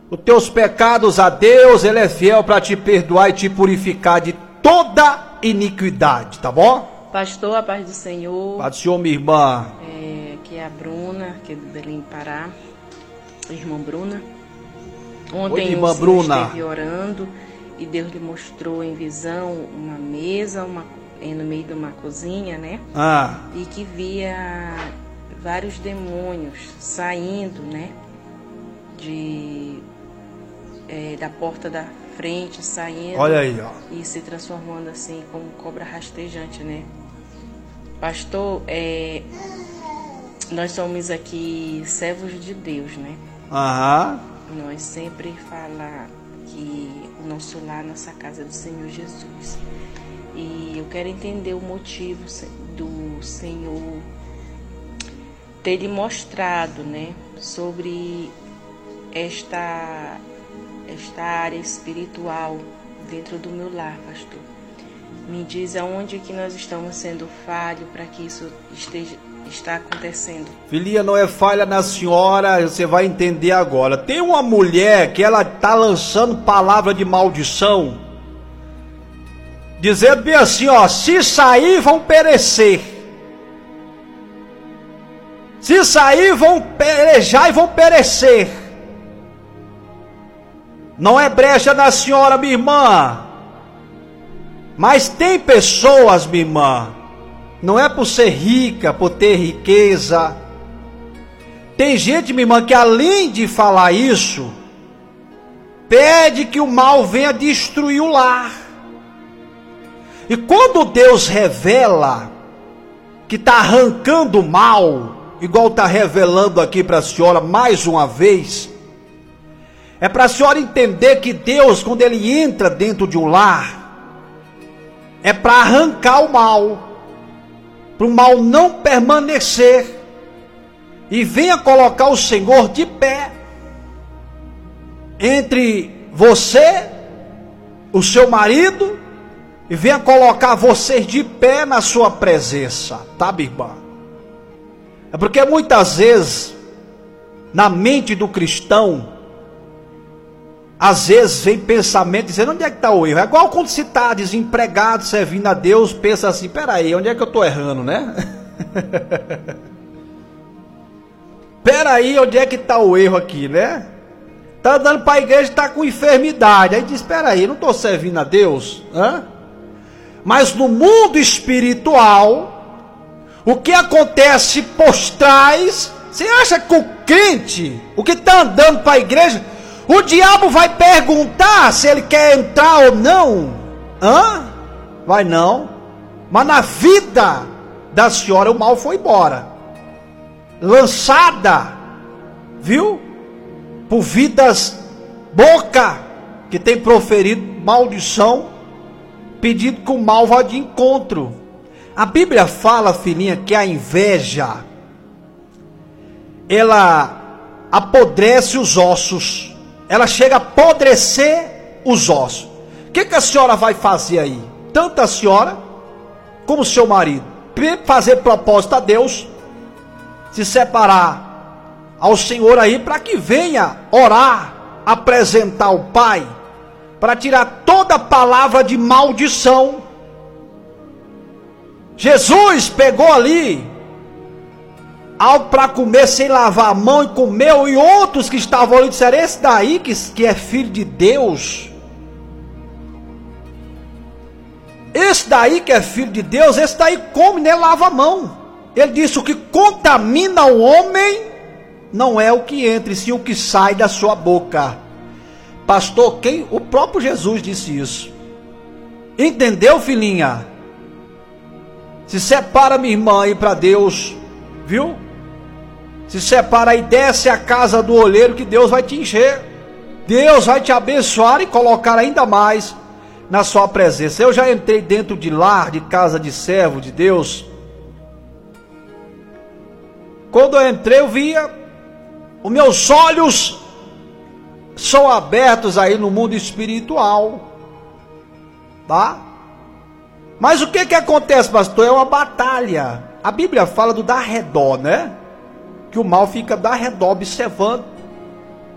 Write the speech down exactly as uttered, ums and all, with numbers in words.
os teus pecados a Deus, Ele é fiel para te perdoar e te purificar de toda iniquidade, tá bom? Pastor, a paz do Senhor. Paz do Senhor, minha irmã. É, aqui é a Bruna, aqui do Belém, Pará. Irmã Bruna. Ontem Oi, irmã o senhor Bruna. esteve orando e Deus lhe mostrou em visão uma mesa, uma, no meio de uma cozinha, né? Ah. E que via vários demônios saindo, né? De, é, da porta da frente, saindo. Olha aí, ó. E se transformando assim como cobra rastejante, né? Pastor, é, nós somos aqui servos de Deus, né? Aham. Nós sempre falamos que o nosso lar, nossa casa é do Senhor Jesus. E eu quero entender o motivo do Senhor ter lhe mostrado, né, sobre esta, esta área espiritual dentro do meu lar, pastor. Me diz aonde que nós estamos sendo falho para que isso esteja está acontecendo. Filhinha, não é falha na senhora, você vai entender agora. Tem uma mulher que ela tá lançando palavra de maldição, dizendo bem assim, ó, se sair vão perecer. Se sair vão pelejar e vão perecer. Não é brecha na senhora, minha irmã. Mas tem pessoas, minha irmã, não é por ser rica, por ter riqueza. Tem gente, minha irmã, que além de falar isso, pede que o mal venha destruir o lar. E quando Deus revela que está arrancando o mal, igual está revelando aqui para a senhora mais uma vez, é para a senhora entender que Deus, quando Ele entra dentro de um lar, é para arrancar o mal, para o mal não permanecer, e venha colocar o Senhor de pé entre você, o seu marido, e venha colocar vocês de pé na sua presença, tá, minha irmã? É porque muitas vezes, na mente do cristão, às vezes vem pensamento dizendo, onde é que está o erro? É igual quando se está desempregado, servindo a Deus, pensa assim, peraí, onde é que eu estou errando, né? Peraí, onde é que está o erro aqui, né? Está dando para a igreja, está com enfermidade, aí diz, peraí, não estou servindo a Deus? Hã? Mas no mundo espiritual, o que acontece por trás, você acha que o crente, o que está andando para a igreja, o diabo vai perguntar se ele quer entrar ou não? Hã? Vai não. Mas na vida da senhora o mal foi embora. Lançada, viu? Por vidas boca que tem proferido maldição, pedindo que o mal vá de encontro. A Bíblia fala, filhinha, que a inveja, ela apodrece os ossos. Ela chega a apodrecer os ossos. O que, que a senhora vai fazer aí? Tanto a senhora como o seu marido. Primeiro, fazer propósito a Deus, se separar ao Senhor aí, para que venha orar, apresentar ao Pai, para tirar toda palavra de maldição. Jesus pegou ali algo para comer sem lavar a mão e comeu, e outros que estavam ali disseram, esse daí que, que é filho de Deus, esse daí que é filho de Deus, esse daí come nem lava a mão. Ele disse, o que contamina o homem não é o que entra, e sim o que sai da sua boca. Pastor, quem? O próprio Jesus disse isso. Entendeu, filhinha? Se separa, minha irmã, aí para Deus, viu? Se separa e desce a casa do olheiro, que Deus vai te encher. Deus vai te abençoar e colocar ainda mais na sua presença. Eu já entrei dentro de lar, de casa de servo de Deus. Quando eu entrei, eu via, os meus olhos são abertos aí no mundo espiritual, tá? Mas o que que acontece, pastor? É uma batalha. A Bíblia fala do dar redor, né? Que o mal fica dar redor observando.